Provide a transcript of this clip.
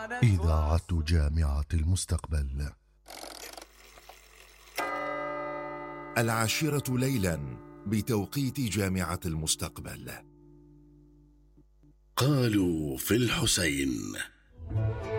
إذاعة جامعة المستقبل. 10 ليلا بتوقيت جامعة المستقبل. قالوا في الحسين